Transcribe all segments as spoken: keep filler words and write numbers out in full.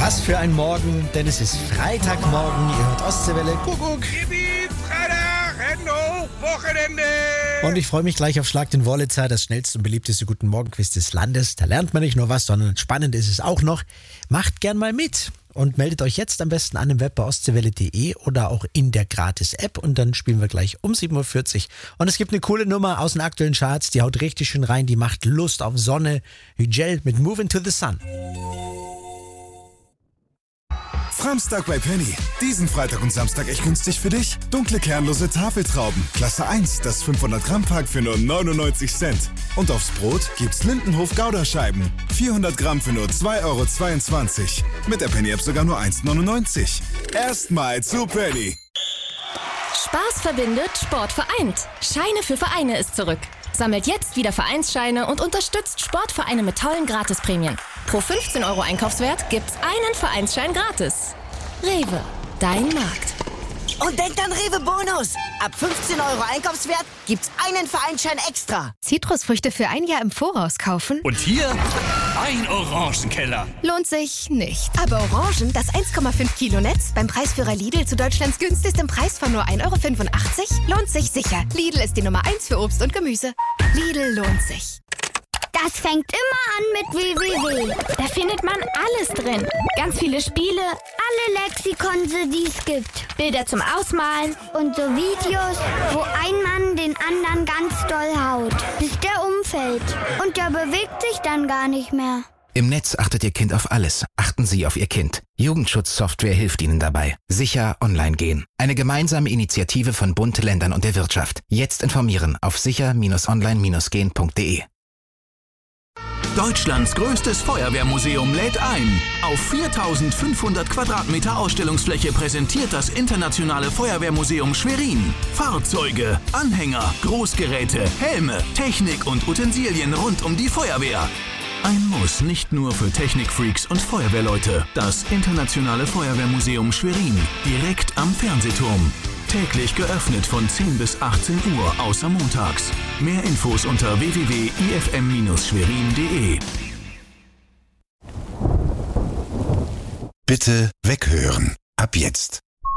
Was für ein Morgen, denn es ist Freitagmorgen. Ihr hört Ostseewelle. Kuckuck. Yippie, Freitag, Hände, Wochenende. Und ich freue mich gleich auf Schlag den Wollitzer, das schnellste und beliebteste Guten Morgen-Quiz des Landes. Da lernt man nicht nur was, sondern spannend ist es auch noch. Macht gern mal mit und meldet euch jetzt am besten an im Web bei ostseewelle punkt de oder auch in der Gratis-App und dann spielen wir gleich um sieben Uhr vierzig. Und es gibt eine coole Nummer aus den aktuellen Charts, die haut richtig schön rein, die macht Lust auf Sonne. Hügel mit Moving to the Sun. Samstag bei Penny. Diesen Freitag und Samstag echt günstig für dich. Dunkle kernlose Tafeltrauben. Klasse eins, das fünfhundert Gramm Pack für nur neunundneunzig Cent. Und aufs Brot gibt's Lindenhof Gouda-Scheiben. vierhundert Gramm für nur zwei Euro zweiundzwanzig. Mit der Penny-App sogar nur eins neunundneunzig. Erstmal zu Penny. Spaß verbindet, Sport vereint. Scheine für Vereine ist zurück. Sammelt jetzt wieder Vereinsscheine und unterstützt Sportvereine mit tollen Gratisprämien. Pro fünfzehn Euro Einkaufswert gibt's einen Vereinsschein gratis. Rewe, dein Markt. Und denkt an Rewe Bonus. Ab fünfzehn Euro Einkaufswert gibt's einen Vereinsschein extra. Zitrusfrüchte für ein Jahr im Voraus kaufen? Und hier ein Orangenkeller. Lohnt sich nicht. Aber Orangen, das eins Komma fünf Kilo Netz beim Preisführer Lidl zu Deutschlands günstigstem Preis von nur ein Euro fünfundachtzig, lohnt sich sicher. Lidl ist die Nummer eins für Obst und Gemüse. Lidl lohnt sich. Das fängt immer an mit w w w. Da findet man alles drin. Ganz viele Spiele, alle Lexikon, die es gibt. Bilder zum Ausmalen und so Videos, wo ein Mann den anderen ganz doll haut, bis der umfällt. Und der bewegt sich dann gar nicht mehr. Im Netz achtet Ihr Kind auf alles. Achten Sie auf Ihr Kind. Jugendschutzsoftware hilft Ihnen dabei. Sicher online gehen. Eine gemeinsame Initiative von Bund, Ländern und der Wirtschaft. Jetzt informieren auf sicher Online gehen punkt de. Deutschlands größtes Feuerwehrmuseum lädt ein. Auf viertausendfünfhundert Quadratmeter Ausstellungsfläche präsentiert das Internationale Feuerwehrmuseum Schwerin Fahrzeuge, Anhänger, Großgeräte, Helme, Technik und Utensilien rund um die Feuerwehr. Ein Muss nicht nur für Technikfreaks und Feuerwehrleute. Das Internationale Feuerwehrmuseum Schwerin, direkt am Fernsehturm. Täglich geöffnet von zehn bis achtzehn Uhr, außer montags. Mehr Infos unter w w w punkt i f m schwerin punkt de. Bitte weghören. Ab jetzt.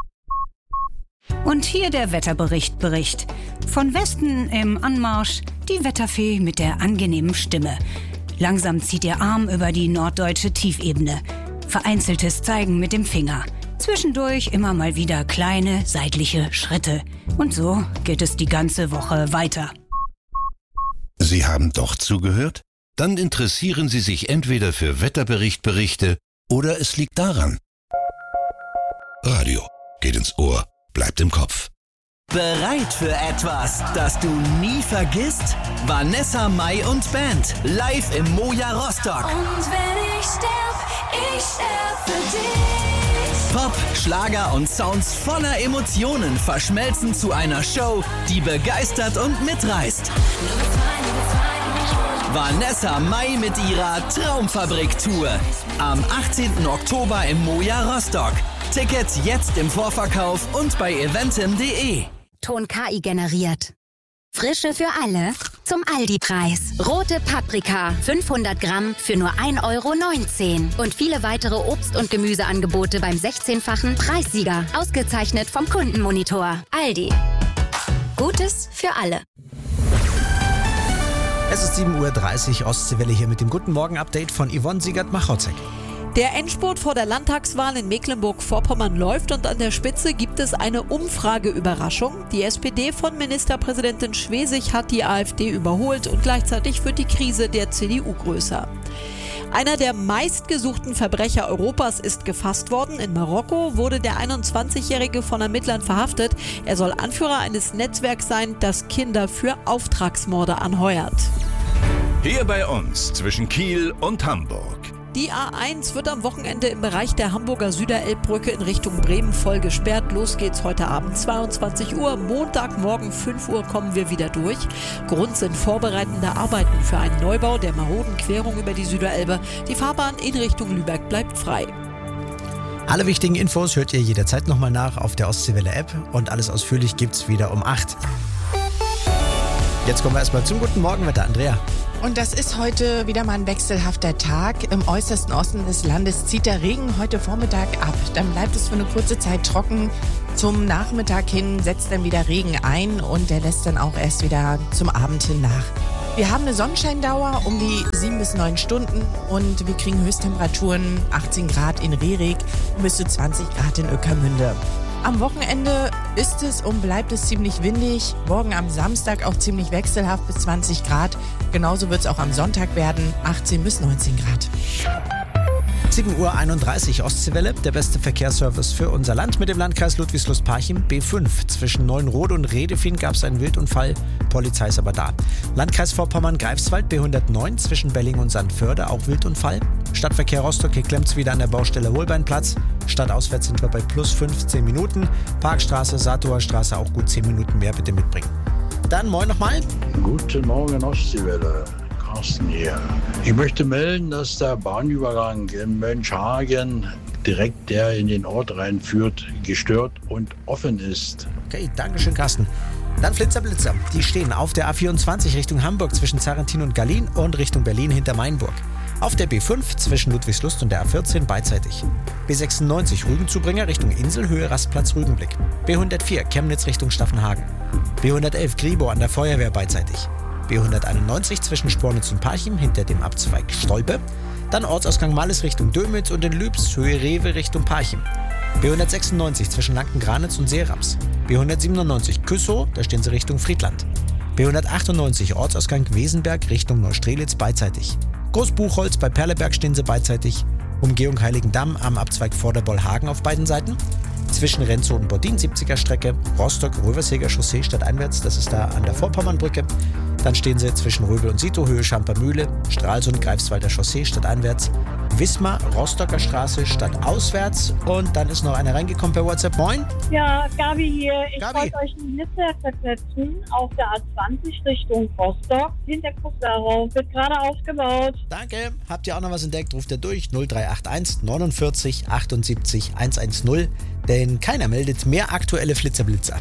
Und hier der Wetterbericht Bericht. Von Westen im Anmarsch die Wetterfee mit der angenehmen Stimme. Langsam zieht ihr Arm über die norddeutsche Tiefebene. Vereinzeltes Zeigen mit dem Finger. Zwischendurch immer mal wieder kleine, seitliche Schritte. Und so geht es die ganze Woche weiter. Sie haben doch zugehört? Dann interessieren Sie sich entweder für Wetterberichtberichte oder es liegt daran. Radio geht ins Ohr, bleibt im Kopf. Bereit für etwas, das du nie vergisst? Vanessa Mai und Band, live im Moja Rostock. Und wenn ich sterb, ich sterb für dich. Pop, Schlager und Sounds voller Emotionen verschmelzen zu einer Show, die begeistert und mitreißt. Vanessa Mai mit ihrer Traumfabrik-Tour. Am achtzehnten Oktober im Moja Rostock. Tickets jetzt im Vorverkauf und bei eventim punkt de. Ton K I generiert. Frische für alle zum Aldi-Preis. Rote Paprika, fünfhundert Gramm für nur ein Euro neunzehn. Und viele weitere Obst- und Gemüseangebote beim sechzehnfachen Preissieger. Ausgezeichnet vom Kundenmonitor. Aldi. Gutes für alle. Es ist sieben Uhr dreißig, Ostseewelle hier mit dem Guten Morgen-Update von Yvonne Siegert-Machautzek. Der Endspurt vor der Landtagswahl in Mecklenburg-Vorpommern läuft und an der Spitze gibt es eine Umfrageüberraschung. Die S P D von Ministerpräsidentin Schwesig hat die AfD überholt und gleichzeitig wird die Krise der C D U größer. Einer der meistgesuchten Verbrecher Europas ist gefasst worden. In Marokko wurde der einundzwanzigjährige von Ermittlern verhaftet. Er soll Anführer eines Netzwerks sein, das Kinder für Auftragsmorde anheuert. Hier bei uns zwischen Kiel und Hamburg. Die A eins wird am Wochenende im Bereich der Hamburger Süderelbbrücke in Richtung Bremen voll gesperrt. Los geht's heute Abend zweiundzwanzig Uhr. Montagmorgen fünf Uhr kommen wir wieder durch. Grund sind vorbereitende Arbeiten für einen Neubau der maroden Querung über die Süderelbe. Die Fahrbahn in Richtung Lübeck bleibt frei. Alle wichtigen Infos hört ihr jederzeit nochmal nach auf der Ostseewelle-App und alles ausführlich gibt's wieder um acht. Jetzt kommen wir erstmal zum Guten Morgen mit der Andrea. Und das ist heute wieder mal ein wechselhafter Tag. Im äußersten Osten des Landes zieht der Regen heute Vormittag ab. Dann bleibt es für eine kurze Zeit trocken. Zum Nachmittag hin setzt dann wieder Regen ein und der lässt dann auch erst wieder zum Abend hin nach. Wir haben eine Sonnenscheindauer um die sieben bis neun Stunden und wir kriegen Höchsttemperaturen achtzehn Grad in Rerik und bis zu zwanzig Grad in Ueckermünde. Am Wochenende ist es und bleibt es ziemlich windig. Morgen am Samstag auch ziemlich wechselhaft bis zwanzig Grad. Genauso wird es auch am Sonntag werden, achtzehn bis neunzehn Grad. sieben Uhr einunddreißig Ostseewelle, der beste Verkehrsservice für unser Land mit dem Landkreis Ludwigslust-Parchim. B fünf. Zwischen Neuenrode und Redefin gab es einen Wildunfall. Polizei ist aber da. Landkreis Vorpommern-Greifswald, B hundertneun. Zwischen Belling und Sandförde auch Wildunfall. Stadtverkehr Rostock, hier klemmt's wieder an der Baustelle Holbeinplatz. Stadtauswärts sind wir bei plus fünfzehn Minuten. Parkstraße, Satower Straße auch gut zehn Minuten mehr, bitte mitbringen. Dann moin nochmal. Guten Morgen Ostseewelle. Carsten hier. Ich möchte melden, dass der Bahnübergang in Mönchhagen, direkt der in den Ort reinführt, gestört und offen ist. Okay, dankeschön Carsten. Dann Flitzer Blitzer. Die stehen auf der A vierundzwanzig Richtung Hamburg zwischen Zarrentin und Gallin und Richtung Berlin hinter Mainburg. Auf der B fünf zwischen Ludwigslust und der A vierzehn beidseitig. B sechsundneunzig Rügenzubringer Richtung Insel, Höhe Rastplatz Rügenblick. B hundertvier Chemnitz Richtung Staffenhagen. B hundertelf Gribo an der Feuerwehr beidseitig. B hunderteinundneunzig zwischen Spornitz und Parchim hinter dem Abzweig Stolpe. Dann Ortsausgang Malles Richtung Dömitz und in Lübs, Höhe Rewe Richtung Parchim. B hundertsechsundneunzig zwischen Lanken-Granitz und Seerams. B hundertsiebenundneunzig Küssow, da stehen sie Richtung Friedland. B hundertachtundneunzig Ortsausgang Wesenberg Richtung Neustrelitz beidseitig. Großbuchholz bei Perleberg stehen sie beidseitig. Umgehung Heiligendamm am Abzweig Vorderbollhagen auf beiden Seiten. Zwischen Renzow und Bodin siebziger Strecke. Rostock-Röverseger Chaussee stadteinwärts, das ist da an der Vorpommernbrücke. Dann stehen sie zwischen Röbel und Sito, Höhe Schampermühle. Stralsund, Greifswalder Chaussee stadteinwärts. Wismar, Rostocker Straße stadtauswärts. Und dann ist noch einer reingekommen per WhatsApp. Moin. Ja, Gabi hier. Ich Gabi. wollte euch ein Liste versetzen auf der A zwanzig Richtung Rostock. Hintergrund darauf wird gerade aufgebaut. Danke. Habt ihr auch noch was entdeckt? Ruft ihr durch null drei acht eins neunundvierzig achtundsiebzig hundertzehn. Denn keiner meldet mehr aktuelle Flitzerblitzer.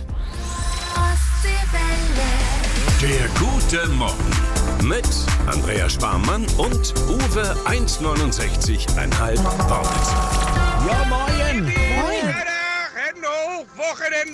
Der gute Morgen mit Andrea Sparmann und Uwe eins neunundsechzig Komma fünf Worte. Ja, moin. Moin. Rennen hoch, Wochenende.